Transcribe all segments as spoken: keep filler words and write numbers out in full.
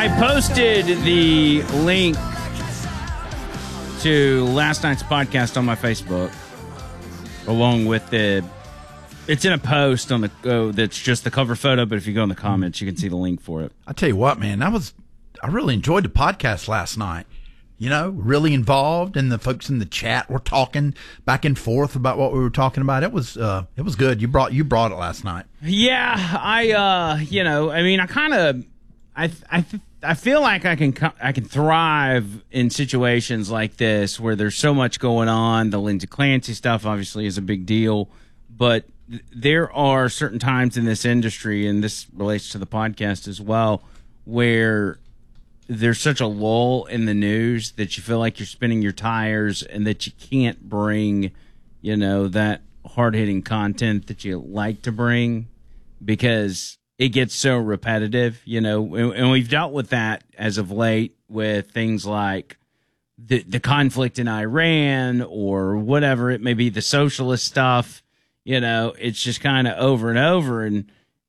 I posted the link to last night's podcast on my Facebook, along with the. It's in a post on the oh, that's just the cover photo, but if you go in the comments, you can see the link for it. I tell you what, man, I was I really enjoyed the podcast last night. You know, really involved, and the folks in the chat were talking back and forth about what we were talking about. It was uh, it was good. You brought you brought it last night. Yeah, I uh, you know, I mean, I kind of, I I I feel like I can I can thrive in situations like this where there's so much going on. The Lindsay Clancy stuff obviously is a big deal, but th- there are certain times in this industry, and this relates to the podcast as well, where there's such a lull in the news that you feel like you're spinning your tires and that you can't bring, you know, that hard-hitting content that you like to bring because it gets so repetitive, you know, and, and we've dealt with that as of late with things like the, the conflict in Iran or whatever it may be, the socialist stuff, you know, it's just kind of over and over. And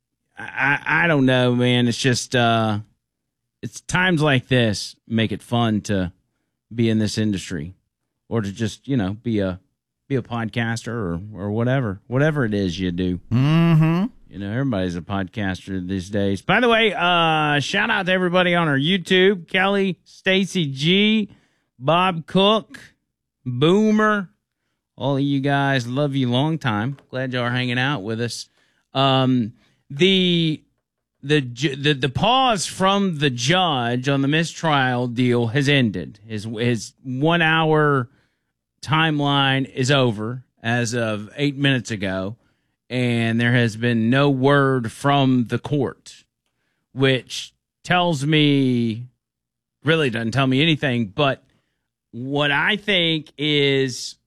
I, I don't know, man, it's just, uh, it's times like this make it fun to be in this industry or to just, you know, be a be a podcaster or, or whatever, whatever it is you do. Mm-hmm. You know, everybody's a podcaster these days. By the way, uh, shout out to everybody on our YouTube. Kelly, Stacy G, Bob Cook, Boomer. All of you guys, love you long time. Glad y'all are hanging out with us. Um, the... The, the the pause from the judge on the mistrial deal has ended. His his one hour timeline is over as of eight minutes ago, and there has been no word from the court, which tells me, really doesn't tell me anything. But what I think is,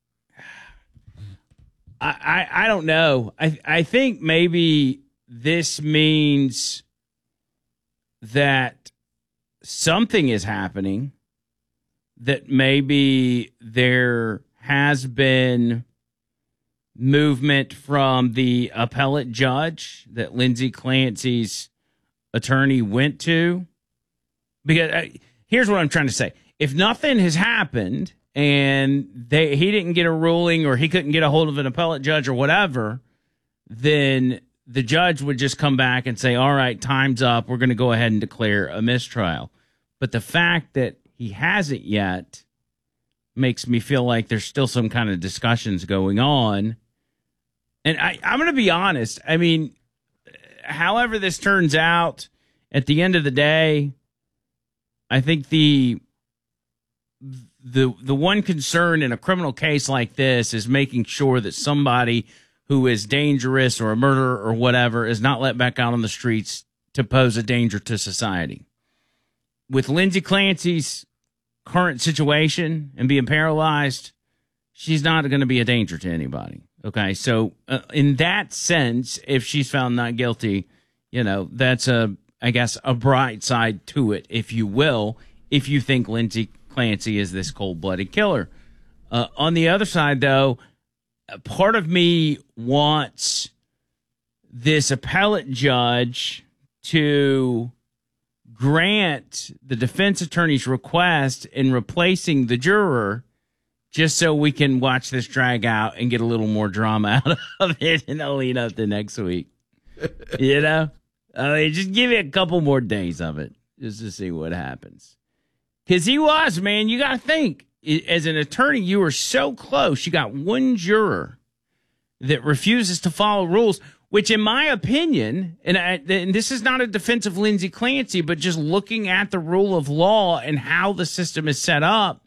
I I, I don't know. I I think maybe this means that something is happening, that maybe there has been movement from the appellate judge that Lindsay Clancy's attorney went to. Because uh, here's what I'm trying to say. If nothing has happened and they he didn't get a ruling or he couldn't get a hold of an appellate judge or whatever, then the judge would just come back and say, all right, time's up. We're going to go ahead and declare a mistrial. But the fact that he hasn't yet makes me feel like there's still some kind of discussions going on. And I, I'm going to be honest. I mean, however this turns out, at the end of the day, I think the the the one concern in a criminal case like this is making sure that somebody who is dangerous or a murderer or whatever is not let back out on the streets to pose a danger to society. With Lindsay Clancy's current situation and being paralyzed, she's not going to be a danger to anybody. Okay, so uh, in that sense, if she's found not guilty, you know, that's a, I guess, a bright side to it, if you will, if you think Lindsay Clancy is this cold-blooded killer. Uh, on the other side, though, part of me wants this appellate judge to grant the defense attorney's request in replacing the juror just so we can watch this drag out and get a little more drama out of it and I'll lead up to next week. You know? I mean, just give it a couple more days of it just to see what happens. Because he was, man, you got to think. As an attorney, you were so close. You got one juror that refuses to follow rules, which in my opinion, and, I, and this is not a defense of Lindsay Clancy, but just looking at the rule of law and how the system is set up,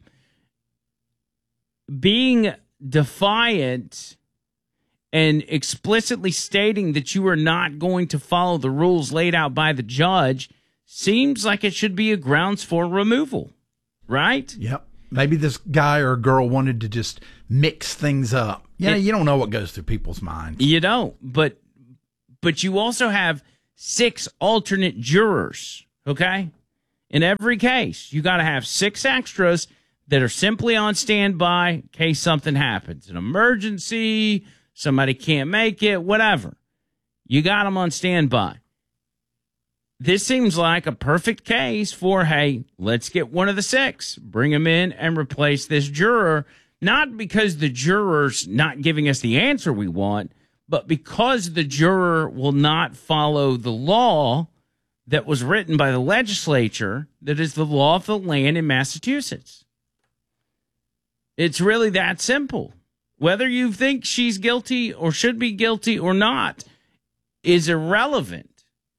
being defiant and explicitly stating that you are not going to follow the rules laid out by the judge seems like it should be a grounds for removal, right? Yep. Maybe this guy or girl wanted to just mix things up. Yeah, you don't know what goes through people's minds. You don't, but but you also have six alternate jurors, okay? In every case, you got to have six extras that are simply on standby in case something happens. An emergency, somebody can't make it, whatever. You got them on standby. this seems like a perfect case for, hey, let's get one of the six, bring him in and replace this juror, not because the juror's not giving us the answer we want, but because the juror will not follow the law that was written by the legislature, that is the law of the land in Massachusetts. It's really that simple. Whether you think she's guilty or should be guilty or not is irrelevant.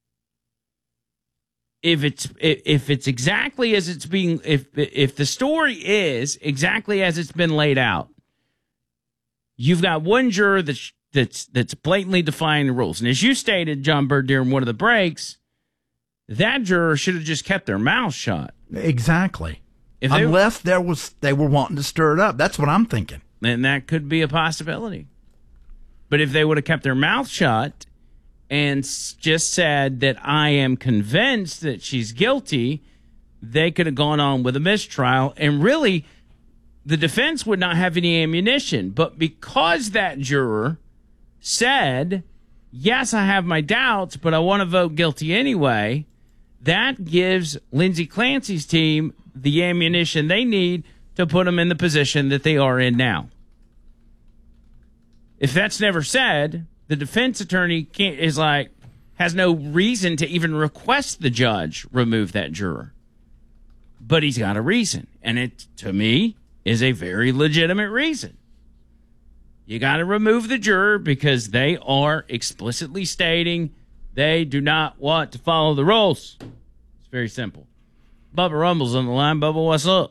If it's if it's exactly as it's being if if the story is exactly as it's been laid out, you've got one juror that's that's that's blatantly defying the rules. And as you stated, John Bird, during one of the breaks, that juror should have just kept their mouth shut. Exactly. If they, Unless there was they were wanting to stir it up. That's what I'm thinking. And that could be a possibility. But if they would have kept their mouth shut and just said that I am convinced that she's guilty, they could have gone on with a mistrial. And really, the defense would not have any ammunition. But because that juror said, yes, I have my doubts, but I want to vote guilty anyway, that gives Lindsey Clancy's team the ammunition they need to put them in the position that they are in now. If that's never said, the defense attorney can't, is like, has no reason to even request the judge remove that juror. But he's got a reason. And it, to me, is a very legitimate reason. You got to remove the juror because they are explicitly stating they do not want to follow the rules. It's very simple. Bubba Rumble's on the line. Bubba, what's up?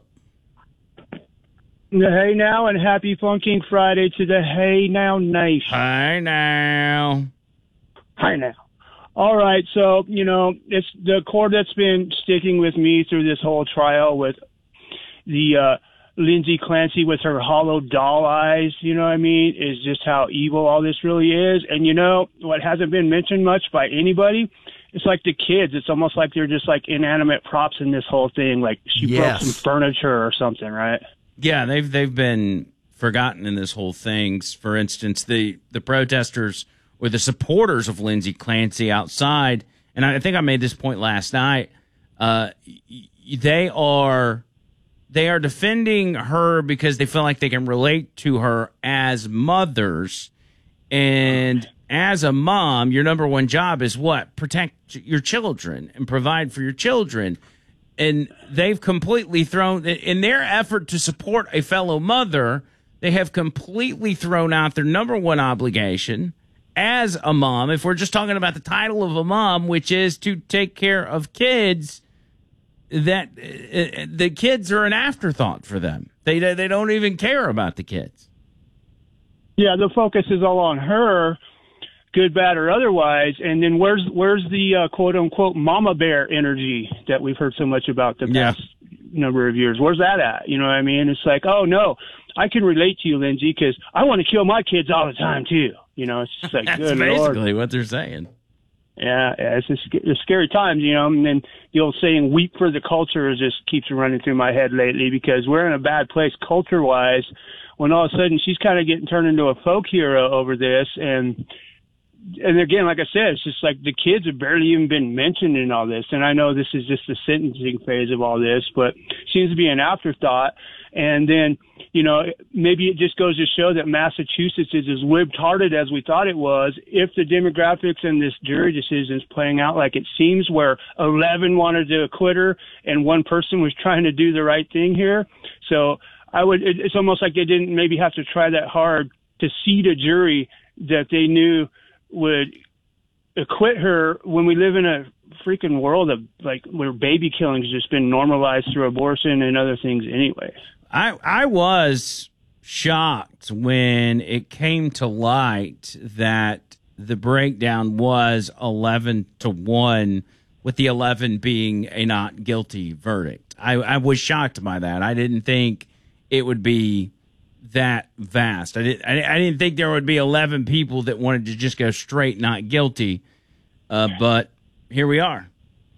Hey now, and happy Funking Friday to the Hey Now Nation. Hi now. Hi now. All right, so, you know, it's the core that's been sticking with me through this whole trial with the uh, Lindsey Clancy with her hollow doll eyes, you know what I mean, is just how evil all this really is. And, you know, what hasn't been mentioned much by anybody, it's like the kids. It's almost like they're just like inanimate props in this whole thing, like she Yes. broke some furniture or something, right? Yeah, they've they've been forgotten in this whole thing. For instance, the, the protesters or the supporters of Lindsey Clancy outside, and I think I made this point last night, uh, they are they are defending her because they feel like they can relate to her as mothers. And as a mom, your number one job is what? Protect your children and provide for your children. And they've completely thrown, in their effort to support a fellow mother, they have completely thrown out their number one obligation as a mom. If we're just talking about the title of a mom, which is to take care of kids, that uh, the kids are an afterthought for them. They they don't even care about the kids. Yeah, the focus is all on her, good, bad, or otherwise. And then where's where's the uh, quote unquote mama bear energy that we've heard so much about the Yeah. past number of years? Where's that at? You know what I mean? It's like, oh no, I can relate to you, Lindsey, because I want to kill my kids all the time too. You know, it's just like That's good basically Lord. what they're saying. Yeah, yeah, it's just it's scary times, you know. And then the old saying, "Weep for the culture," just keeps running through my head lately because we're in a bad place culture-wise. When all of a sudden she's kind of getting turned into a folk hero over this, and and again, like I said, it's just like the kids have barely even been mentioned in all this. And I know this is just the sentencing phase of all this, but seems to be an afterthought. And then, you know, maybe it just goes to show that Massachusetts is as libtarded as we thought it was. If the demographics and this jury decision is playing out like it seems, where eleven wanted to acquit her and one person was trying to do the right thing here. So I would, it, it's almost like they didn't maybe have to try that hard to seat a jury that they knew would acquit her when we live in a freaking world of like where baby killing has just been normalized through abortion and other things anyway. I I was shocked when it came to light that the breakdown was eleven to one, with the eleven being a not guilty verdict. I, I was shocked by that. I didn't think it would be that vast. I didn't I, I didn't think there would be eleven people that wanted to just go straight not guilty. Uh, but here we are.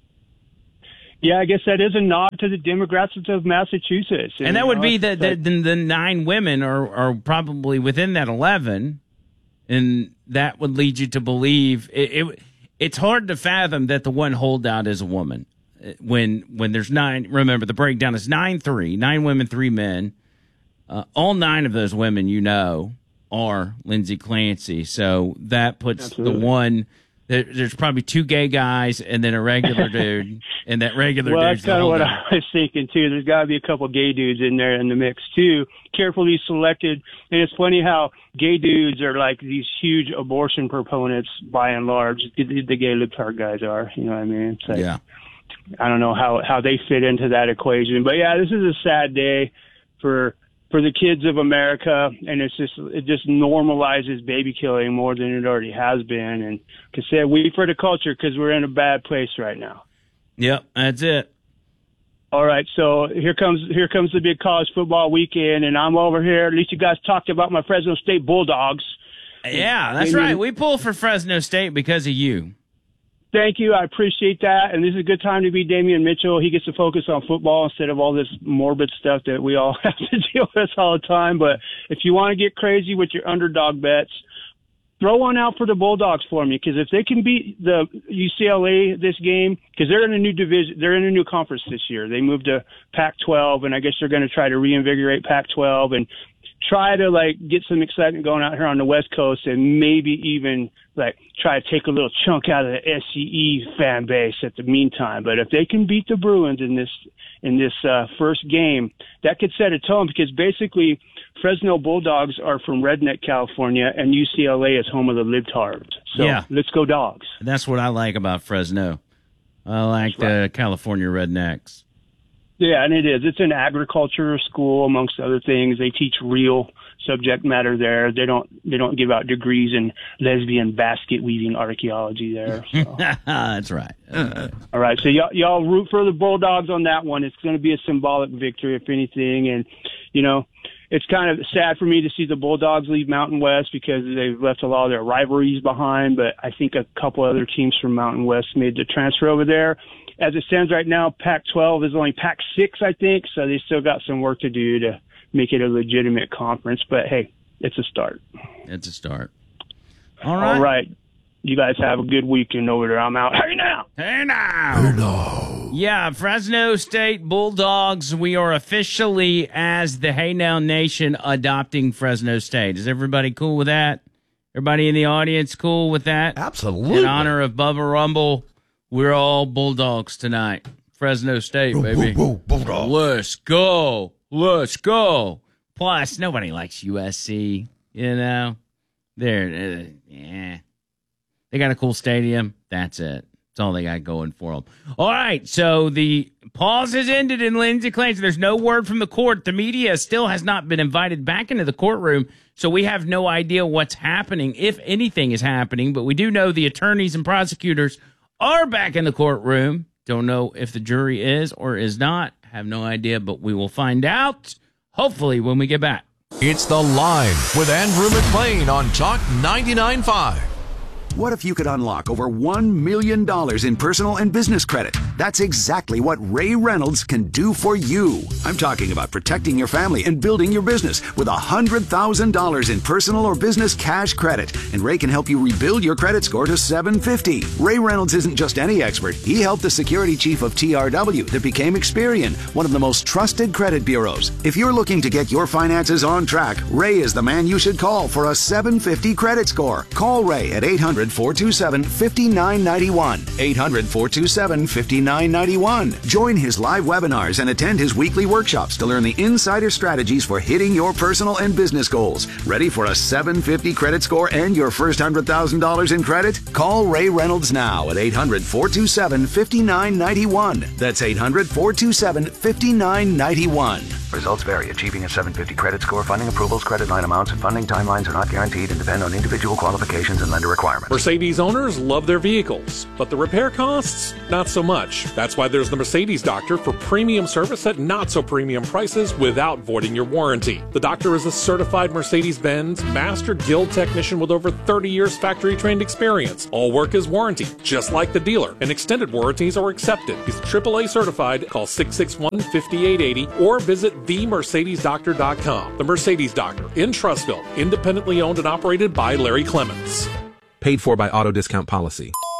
Yeah, I guess that is a nod to the demographics of Massachusetts. And, and that would know, be the, the, like, the the nine women are, are probably within that eleven, and that would lead you to believe it, it. it's hard to fathom that the one holdout is a woman. When when there's nine, remember the breakdown is nine three, nine women, three men. Uh, all nine of those women, you know, are Lindsey Clancy. So that puts Absolutely. the one. There, there's probably two gay guys and then a regular dude, and that regular well, dude's that's kind of what I was thinking too. There's got to be a couple gay dudes in there in the mix too, carefully selected. And it's funny how gay dudes are like these huge abortion proponents by and large. The, the gay libtard guys are, you know what I mean? It's like, yeah. I don't know how how they fit into that equation, but yeah, this is a sad day for. for the kids of America, and it's just it just normalizes baby killing more than it already has been. And like I said, we for the culture because we're in a bad place right now. Yep, that's it. All right, so here comes here comes the big college football weekend, and I'm over here. At least you guys talked about my Fresno State Bulldogs. Yeah, that's right. We pull for Fresno State because of you. Thank you. I appreciate that. And this is a good time to be Damian Mitchell. He gets to focus on football instead of all this morbid stuff that we all have to deal with all the time. But if you want to get crazy with your underdog bets, throw one out for the Bulldogs for me. Because if they can beat the U C L A this game, because they're in a new division, they're in a new conference this year. They moved to Pac twelve, and I guess they're going to try to reinvigorate Pac twelve and try to like get some excitement going out here on the West Coast, and maybe even like try to take a little chunk out of the S C E fan base at the meantime. But if they can beat the Bruins in this in this uh, first game, that could set a tone, because basically Fresno Bulldogs are from Redneck, California, and U C L A is home of the libtards. So yeah. Let's go Dogs. That's what I like about Fresno. I like That's the right. California Rednecks. Yeah, and it is. It's an agriculture school, amongst other things. They teach real subject matter there. They don't they don't give out degrees in lesbian basket weaving archaeology there. So. That's right. That's right. All right, so y'all, y'all root for the Bulldogs on that one. It's going to be a symbolic victory, if anything. And, you know, it's kind of sad for me to see the Bulldogs leave Mountain West because they've left a lot of their rivalries behind. But I think a couple other teams from Mountain West made the transfer over there. As it stands right now, Pac twelve is only Pac six, I think, so they still got some work to do to make it a legitimate conference. But, hey, it's a start. It's a start. All right. All right. You guys have a good weekend over there. I'm out. Hey, now. Hey, now. Hey, now. Yeah, Fresno State Bulldogs, we are officially, as the Hey Now Nation, adopting Fresno State. Is everybody cool with that? Everybody in the audience cool with that? Absolutely. In honor of Bubba Rumble, we're all Bulldogs tonight. Fresno State, whoa, baby. Whoa, whoa, Bulldogs. Let's go. Let's go. Plus, nobody likes U S C, you know. They're, uh, yeah. They got a cool stadium. That's it. That's all they got going for them. All right, so the pause has ended in Lindsey Clancy. There's no word from the court. The media still has not been invited back into the courtroom, so we have no idea what's happening, if anything is happening. But we do know the attorneys and prosecutors are back in the courtroom. Don't know if the jury is or is not. Have no idea, but we will find out, hopefully, when we get back. It's The Line with Andrew McLean on Talk ninety-nine point five. What if you could unlock over one million dollars in personal and business credit? That's exactly what Ray Reynolds can do for you. I'm talking about protecting your family and building your business with one hundred thousand dollars in personal or business cash credit. And Ray can help you rebuild your credit score to seven fifty. Ray Reynolds isn't just any expert. He helped the security chief of T R W that became Experian, one of the most trusted credit bureaus. If you're looking to get your finances on track, Ray is the man you should call for a seven fifty credit score. Call Ray at eight hundred, four two seven, five nine nine one. eight hundred, four two seven, five nine nine one. Join his live webinars and attend his weekly workshops to learn the insider strategies for hitting your personal and business goals. Ready for a seven fifty credit score and your first one hundred thousand dollars in credit? Call Ray Reynolds now at eight hundred, four two seven, five nine nine one. That's eight hundred, four two seven, five nine nine one. Results vary. Achieving a seven fifty credit score, funding approvals, credit line amounts, and funding timelines are not guaranteed and depend on individual qualifications and lender requirements. Mercedes owners love their vehicles, but the repair costs, not so much. That's why there's the Mercedes Doctor for premium service at not so premium prices without voiding your warranty. The Doctor is a certified Mercedes-Benz Master Guild technician with over thirty years factory-trained experience. All work is warranted, just like the dealer, and extended warranties are accepted. He's triple A certified. Call six six one, five eight eight zero or visit the mercedes doctor dot com. The Mercedes Doctor in Trussville, independently owned and operated by Larry Clements. Paid for by Auto Discount Policy.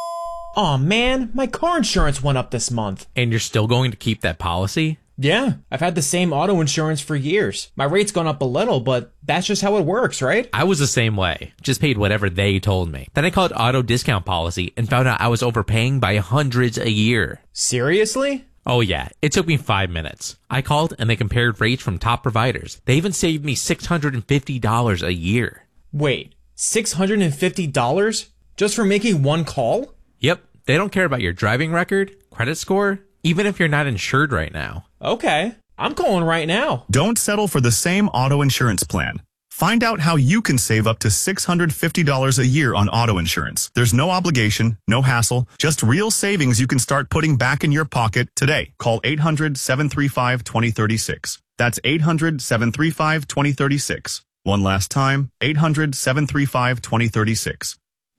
Aw, man, my car insurance went up this month. And you're still going to keep that policy? Yeah, I've had the same auto insurance for years. My rate's gone up a little, but that's just how it works, right? I was the same way. Just paid whatever they told me. Then I called Auto Discount Policy and found out I was overpaying by hundreds a year. Seriously? Oh yeah, it took me five minutes. I called and they compared rates from top providers. They even saved me six hundred fifty dollars a year. Wait, six hundred fifty dollars? Just for making one call? Yep, they don't care about your driving record, credit score, even if you're not insured right now. Okay, I'm calling right now. Don't settle for the same auto insurance plan. Find out how you can save up to six hundred fifty dollars a year on auto insurance. There's no obligation, no hassle, just real savings you can start putting back in your pocket today. Call eight hundred, seven three five, two zero three six. That's eight hundred, seven three five, two zero three six. One last time, eight hundred, seven three five, two zero three six.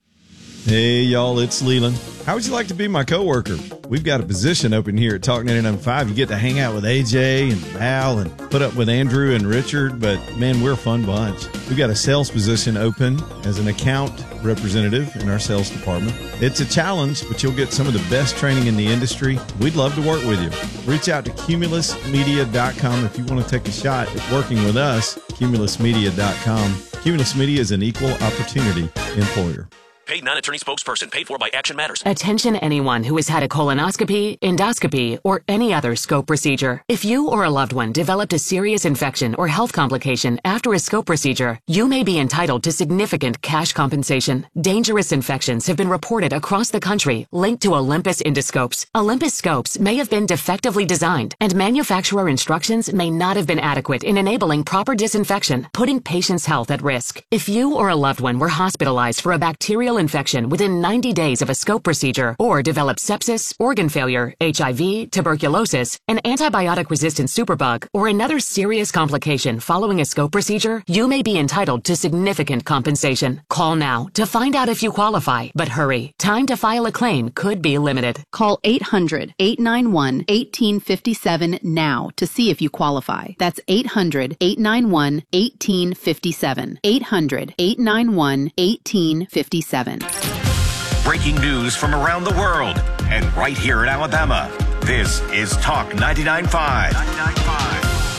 Hey, y'all, it's Leland. How would you like to be my coworker? We've got a position open here at Talk ninety-nine point five. You get to hang out with A J and Val and put up with Andrew and Richard, but, man, we're a fun bunch. We've got a sales position open as an account representative in our sales department. It's a challenge, but you'll get some of the best training in the industry. We'd love to work with you. Reach out to cumulus media dot com if you want to take a shot at working with us, cumulus media dot com. Cumulus Media is an equal opportunity employer. Paid non-attorney spokesperson paid for by Action Matters. Attention anyone who has had a colonoscopy, endoscopy, or any other scope procedure. If you or a loved one developed a serious infection or health complication after a scope procedure, you may be entitled to significant cash compensation. Dangerous infections have been reported across the country linked to Olympus endoscopes. Olympus scopes may have been defectively designed, and manufacturer instructions may not have been adequate in enabling proper disinfection, putting patients' health at risk. If you or a loved one were hospitalized for a bacterial infection within ninety days of a scope procedure, or developed sepsis, organ failure, H I V, tuberculosis, an antibiotic-resistant superbug, or another serious complication following a scope procedure, you may be entitled to significant compensation. Call now to find out if you qualify, but hurry. Time to file a claim could be limited. Call eight hundred, eight nine one, one eight five seven now to see if you qualify. That's eight hundred, eight nine one, one eight five seven. eight hundred, eight nine one, one eight five seven. Breaking news from around the world and right here in Alabama. This is Talk ninety-nine point five.